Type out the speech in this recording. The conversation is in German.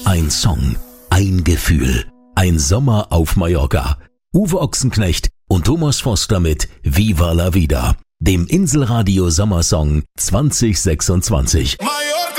Ein Song, ein Gefühl, ein Sommer auf Mallorca. Uwe Ochsenknecht und Thomas Foster mit Viva la Vida, dem Inselradio Sommersong 2026.